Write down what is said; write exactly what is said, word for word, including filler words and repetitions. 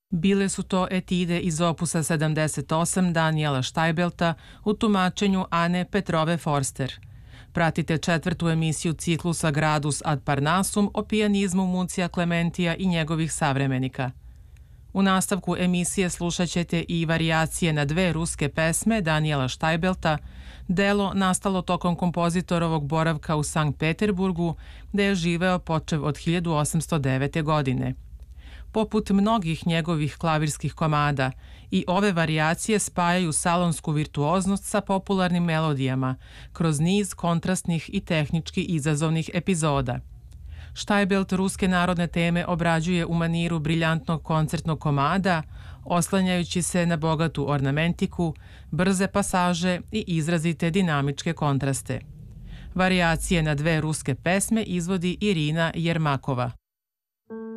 Bile su to etide iz opusa sedamdeset osam Daniela Štajbelta u tumačenju Ane Petrove Forster. Pratite četvrtu emisiju ciklusa Gradus ad Parnasum o pijanizmu Mucija Klementija i njegovih savremenika. U nastavku emisije slušat ćete i varijacije na dve ruske pesme Daniela Štajbelta, delo nastalo tokom kompozitorovog boravka u Sankt Peterburgu, gde je živeo počev od hiljadu osamsto devete. godine. Poput mnogih njegovih klavirskih komada, i ove varijacije spajaju salonsku virtuoznost sa popularnim melodijama, kroz niz kontrastnih i tehnički izazovnih epizoda. Štajbelt ruske narodne teme obrađuje u maniru briljantnog koncertnog komada, oslanjajući se na bogatu ornamentiku, brze pasaže i izrazite dinamičke kontraste. Varijacije na dve ruske pesme izvodi Irina Jermakova.